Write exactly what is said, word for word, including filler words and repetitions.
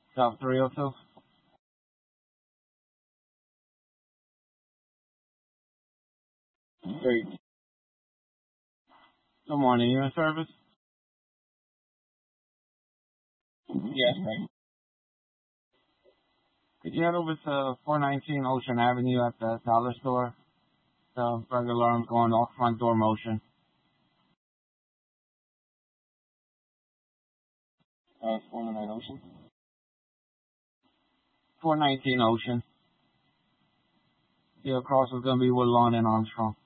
Top three oh two. Great. Good morning. You in service? Yes, right. Could you head over to four nineteen Ocean Avenue at the dollar store? The burglar alarm's going off, front door motion. Uh, four nineteen Ocean. four nineteen Ocean. Yeah, across is gonna be Woodlawn and Armstrong.